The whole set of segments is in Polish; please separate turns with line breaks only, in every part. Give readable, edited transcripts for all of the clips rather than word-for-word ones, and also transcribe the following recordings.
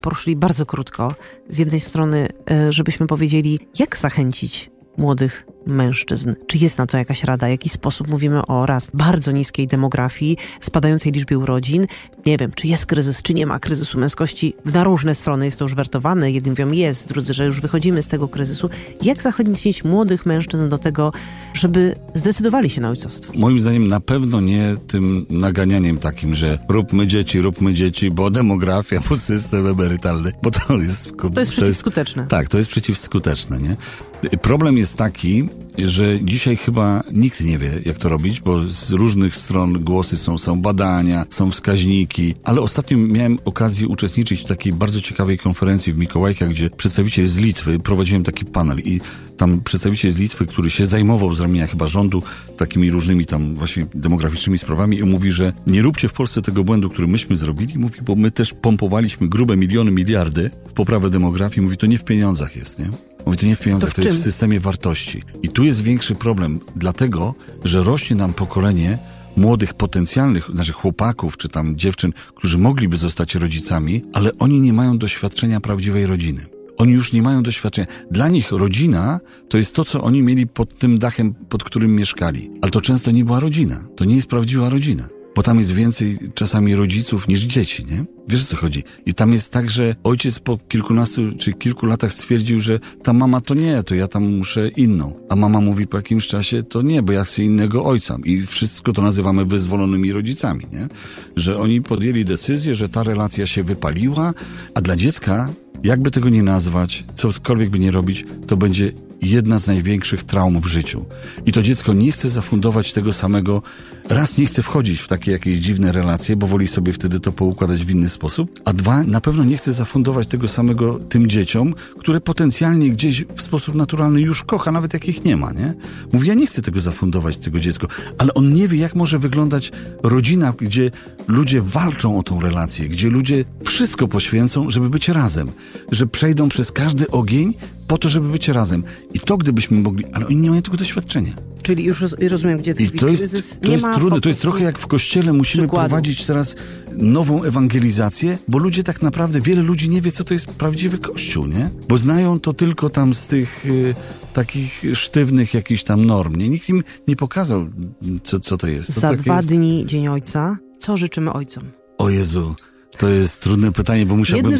poruszyli bardzo krótko. Z jednej strony, żebyśmy powiedzieli, jak zachęcić młodych mężczyzn. Czy jest na to jakaś rada? W jaki sposób mówimy o bardzo niskiej demografii, spadającej liczbie urodzin? Nie wiem, czy jest kryzys, czy nie ma kryzysu męskości. Na różne strony jest to już wertowane. Jedni mówią jest, drudzy, że już wychodzimy z tego kryzysu. Jak zachęcić młodych mężczyzn do tego, żeby zdecydowali się na ojcostwo?
Moim zdaniem na pewno nie tym naganianiem takim, że róbmy dzieci, bo demografia, bo system emerytalny, bo to jest
przeciwskuteczne.
Tak, to jest przeciwskuteczne, nie? Problem jest taki, że dzisiaj chyba nikt nie wie, jak to robić, bo z różnych stron głosy są badania, są wskaźniki, ale ostatnio miałem okazję uczestniczyć w takiej bardzo ciekawej konferencji w Mikołajkach, gdzie przedstawiciel z Litwy, prowadziłem taki panel i tam przedstawiciel z Litwy, który się zajmował z ramienia chyba rządu takimi różnymi tam właśnie demograficznymi sprawami i mówi, że nie róbcie w Polsce tego błędu, który myśmy zrobili, mówi, bo my też pompowaliśmy grube miliony, miliardy w poprawę demografii, mówi, to nie w pieniądzach jest, nie? Mówi, to nie w pieniądzach, to jest w systemie wartości. I tu jest większy problem, dlatego, że rośnie nam pokolenie młodych, potencjalnych, naszych chłopaków, czy tam dziewczyn, którzy mogliby zostać rodzicami, ale oni nie mają doświadczenia prawdziwej rodziny. Oni już nie mają doświadczenia. Dla nich rodzina to jest to, co oni mieli pod tym dachem, pod którym mieszkali. Ale to często nie była rodzina. To nie jest prawdziwa rodzina. Bo tam jest więcej czasami rodziców niż dzieci, nie? Wiesz, o co chodzi? I tam jest tak, że ojciec po kilkunastu czy kilku latach stwierdził, że ta mama to nie, to ja tam muszę inną. A mama mówi po jakimś czasie, to nie, bo ja chcę innego ojca. I wszystko to nazywamy wyzwolonymi rodzicami, nie? Że oni podjęli decyzję, że ta relacja się wypaliła, a dla dziecka, jakby tego nie nazwać, cokolwiek by nie robić, to będzie jedna z największych traum w życiu. I to dziecko nie chce zafundować tego samego, raz nie chce wchodzić w takie jakieś dziwne relacje, bo woli sobie wtedy to poukładać w inny sposób, a dwa, na pewno nie chce zafundować tego samego tym dzieciom, które potencjalnie gdzieś w sposób naturalny już kocha, nawet jak ich nie ma, nie? Mówi, ja nie chcę tego zafundować, tego dziecko, ale on nie wie, jak może wyglądać rodzina, gdzie ludzie walczą o tą relację, gdzie ludzie wszystko poświęcą, żeby być razem, że przejdą przez każdy ogień po to, żeby być razem. I to gdybyśmy mogli, ale oni nie mają tego doświadczenia.
Czyli już rozumiem, gdzie
I to jest trudne. To jest trochę jak w kościele musimy prowadzić teraz nową ewangelizację, bo ludzie tak naprawdę, wiele ludzi nie wie, co to jest prawdziwy kościół, nie? Bo znają to tylko tam z tych takich sztywnych jakichś tam norm, nie? Nikt im nie pokazał, co to jest. To
Za 2 dni Dzień Ojca. Co życzymy ojcom?
O Jezu, to jest trudne pytanie, bo musiałbym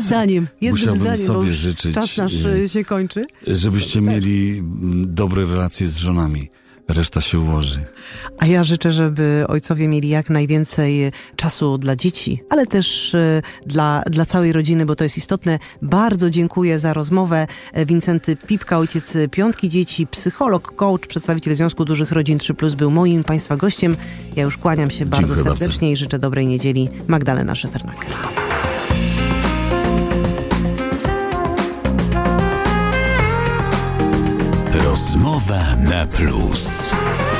sobie życzyć.
Czas nasz się kończy.
Żebyście mieli dobre relacje z żonami. Reszta się ułoży.
A ja życzę, żeby ojcowie mieli jak najwięcej czasu dla dzieci, ale też dla całej rodziny, bo to jest istotne. Bardzo dziękuję za rozmowę. Wincenty Pipka, ojciec 5 dzieci, psycholog, coach, przedstawiciel Związku Dużych Rodzin 3+, był moim Państwa gościem. Ja już kłaniam się bardzo serdecznie i życzę dobrej niedzieli. Magdalena Szefernaker.
Rozmowa na plus.